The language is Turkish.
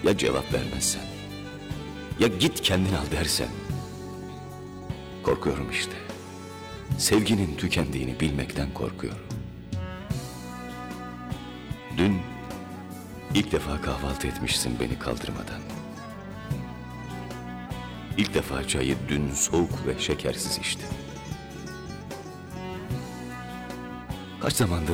Ya cevap vermezsen, ya git kendin al dersen, korkuyorum işte. Sevginin tükendiğini bilmekten korkuyorum. Dün ilk defa kahvaltı etmişsin beni kaldırmadan. İlk defa çayı dün soğuk ve şekersiz içtim. Kaç zamandır